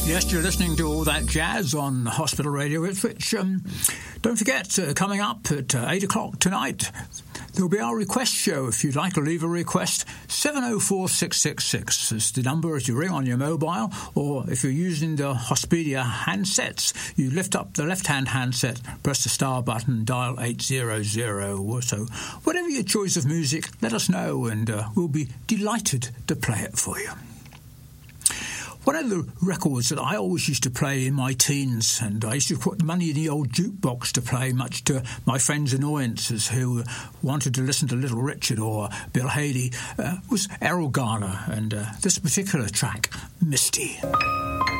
Yes, you're listening to All That Jazz on Hospital Radio Ipswich. Don't forget, coming up at 8 o'clock tonight, there'll be our request show. If you'd like to leave a request, 704-666 is the number as you ring on your mobile, or if you're using the Hospedia handsets, you lift up the left-hand handset, press the star button, dial 800. So whatever your choice of music, let us know, and we'll be delighted to play it for you. One of the records that I always used to play in my teens, and I used to put money in the old jukebox to play, much to my friends' annoyances who wanted to listen to Little Richard or Bill Haley, was Errol Garner, and this particular track, Misty.